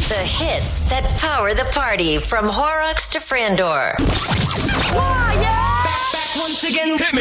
The hits that power the party from Horrocks to Frandor. Back once again. Hit me.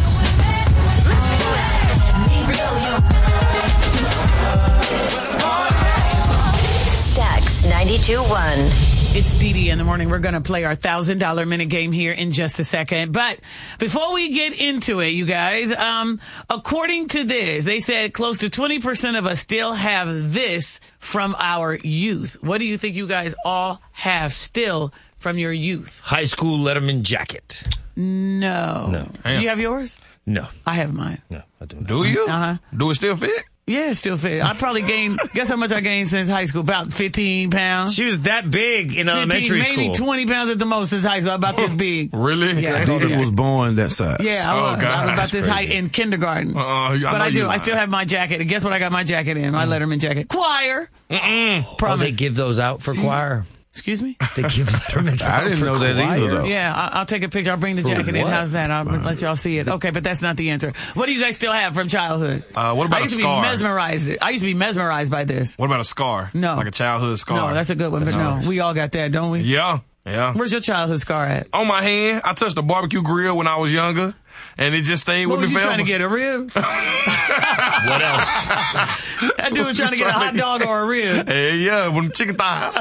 Stax 92.1. It's Dee in the morning. We're going to play our $1,000 minute game here in just a second. But before we get into it, you guys, according to this, they said close to 20% of us still have this from our youth. What do you think you guys all have still from your youth? High school Letterman jacket. No. You have yours? No. I have mine. No, I do not. Do you? Uh-huh. Do it still fit? Yeah, it still fit. I probably gained, guess how much I gained since high school? About 15 pounds. She was that big in elementary school. Maybe 20 pounds at the most since high school. About this big. Really? Yeah. Didi was born that size. Yeah, I was. God, I was about this crazy. height in kindergarten. But I you do. I still have my jacket. And guess what I got my jacket in? My Letterman jacket. Choir. Oh, Promise. they give those out for choir. Excuse me? They give Letterman's I out didn't for know that choir? either, though. Yeah, I'll take a picture. I'll bring the jacket in. what? How's that? I'll let y'all see it. Okay, but that's not the answer. What do you guys still have from childhood? What about I used a to scar? be mesmerized. I used to be mesmerized by this. What about a scar? No. Like a childhood scar? No, that's a good one, but no. We all got that, don't we? Yeah. Where's your childhood scar at? On my hand. I touched a barbecue grill when I was younger, and it just stayed What with was me you forever. trying to get, a rib? What else? That dude was trying to get a hot dog or a rib. Hey, yeah, when chicken thighs.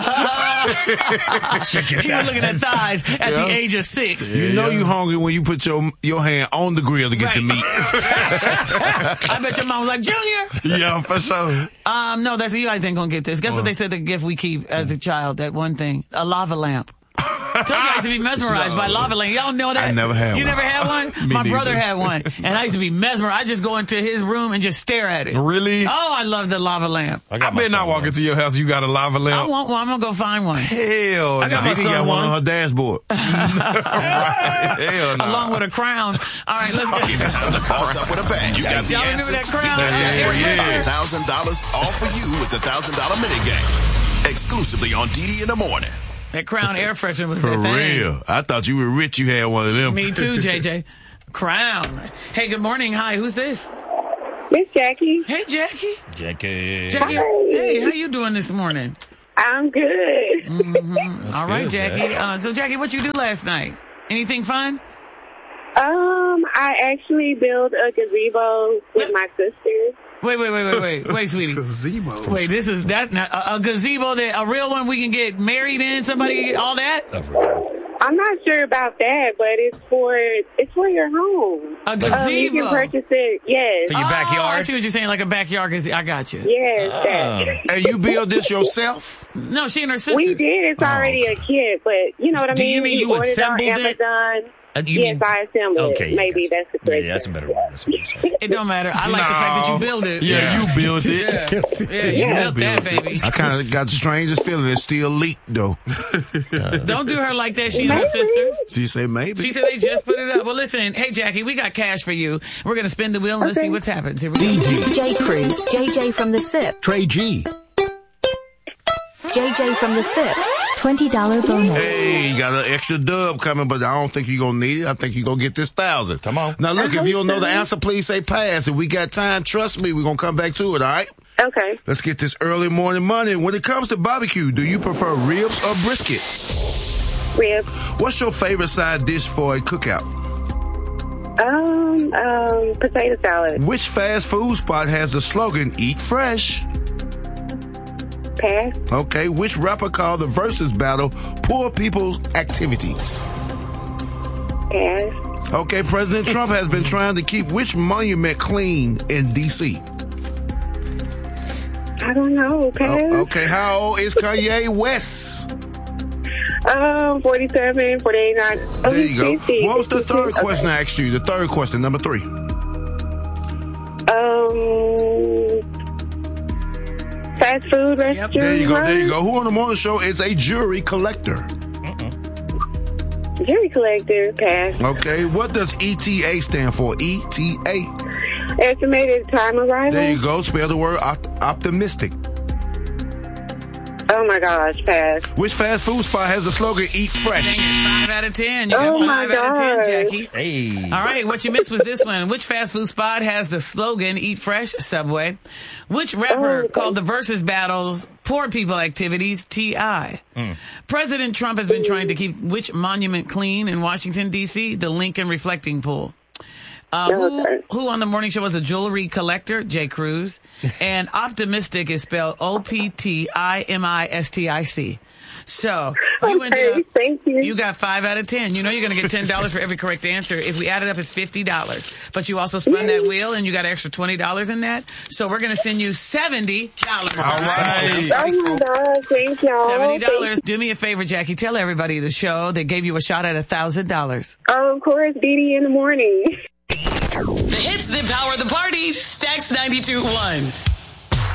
He was looking at thighs at the age of 6. You know you hungry when you put your hand on the grill to get the meat. I bet your mom was like, Junior. Yeah, for sure. No, that's you guys ain't gonna get this. Guess what they said the gift we keep as a child, that one thing? A lava lamp. I told you I used to be mesmerized by lava lamp. Y'all know that? I never had You one. never had one? My brother had one. And I used to be mesmerized. I just go into his room and just stare at it. Really? Oh, I love the lava lamp. I better not walk into your house. You got a lava I lamp. want one. I'm gonna go find one. Hell, I got my Didi son got one one. on her dashboard. Hell no. Along with a crown. All right, let's get It's time to boss up with a bang. You got the Y'all remember answers. that crown? That $1,000 all for you with the $1,000 minute game. Exclusively on Didi in the morning. That crown air freshener was For that thing. real. I thought you were rich. You had one of them. Me too, JJ. Crown. Hey, good morning. Hi, who's this? Miss Jackie. Hey, Jackie. Jackie. Jackie. Hey, how you doing this morning? I'm good. All right, Jackie. So, Jackie, what you do last night? Anything fun? I actually built a gazebo with my sister. Wait, sweetie. Gazebo. Wait, this is that a gazebo, that a real one we can get married in? Somebody can get all that? I'm not sure about that, but it's for your home. A gazebo. You can purchase it. Yes. For your I backyard? see what you're saying, like a backyard gazebo. I got you. Yes. That. And you build this yourself? No, she and her sister. We did. It's already a kit, but you know what I Do mean? you mean We you ordered it assembled on it? Amazon. You Yes, mean- I assembled Okay, it. Maybe gotcha. that's the correct Yeah, that's a better word. That's what I'm saying. It don't matter. I like the fact that you build it. Yeah, you built it. Yeah, you built that, baby. I kind of got the strangest feeling. It still leaked, though. Don't do her like that. She and her sisters. She said maybe. She said they just put it up. Well, listen. Hey, Jackie, we got cash for you. We're going to spin the wheel and let's see what happens. Here we go. J. Cruz, JJ from the SIP, Trey G. JJ from the SIP, $20 bonus. Hey, you got an extra dub coming, but I don't think you're going to need it. I think you're going to get this 1,000. Come on. Now, look, if you don't know the answer, please say pass. If we got time, trust me, we're going to come back to it, all right? Okay. Let's get this early morning money. When it comes to barbecue, do you prefer ribs or brisket? Rib. What's your favorite side dish for a cookout? Potato salad. Which fast food spot has the slogan, Eat Fresh? Pass. Okay, which rapper called the versus battle Poor People's Activities? Pass. Okay, President Trump has been trying to keep which monument clean in D.C.? I don't know. Pass. Okay, how old is Kanye West? 47, 49. There you go. What was the third question I asked you? The third question, number 3. Fast food restaurant. There you go. Who on the morning show is a jury collector? Jury collector. Pass. Okay, what does ETA stand for? ETA. Estimated time arrival. There you go. Spell the word optimistic. Oh my gosh, pass. Which fast food spot has the slogan Eat Fresh? 5 out of 10. You got 5 out of 10, Jackie. Hey. All right, what you missed was this one. Which fast food spot has the slogan Eat Fresh? Subway. Which rapper called the versus battles Poor people activities, TI. President Trump has been trying to keep which monument clean in Washington, D.C.? The Lincoln Reflecting Pool. Who on the morning show was a jewelry collector? Jay Cruz. And optimistic is spelled OPTIMISTIC. So you ended up, thank you. You got 5 out of 10. You know you're going to get $10 for every correct answer. If we add it up, it's $50. But you also spun that wheel, and you got an extra $20 in that. So we're going to send you $70. All right. Oh my God, thank y'all. $70. Do me a favor, Jackie. Tell everybody the show that gave you a shot at $1,000. Of course, Dee in the morning. The hits that power the party. Stacks 92.1.